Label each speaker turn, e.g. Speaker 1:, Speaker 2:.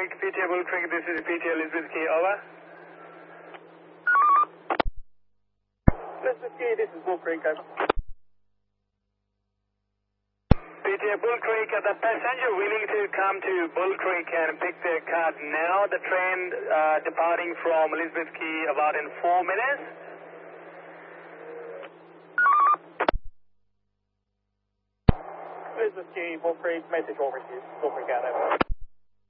Speaker 1: Creek, PTA Bull Creek, this is PTA Elizabeth Key, over.
Speaker 2: Elizabeth Key, this is Bull Creek, over.
Speaker 1: PTA Bull Creek, the passenger willing to come to Bull Creek and pick their card now. The train departing from Elizabeth Key about in 4 minutes.
Speaker 2: Elizabeth Key, Bull Creek, message over to you. Bull Creek out, over.